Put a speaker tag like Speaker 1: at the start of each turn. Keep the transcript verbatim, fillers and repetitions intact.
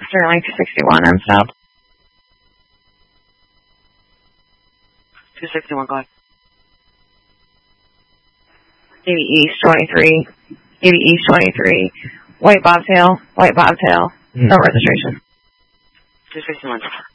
Speaker 1: Sterling two sixty-one, I'm stopped.
Speaker 2: two sixty-one, go ahead.
Speaker 1: eighty East twenty-three, eighty East twenty-three, white bobtail, white bobtail, mm. no registration.
Speaker 2: two sixty-one.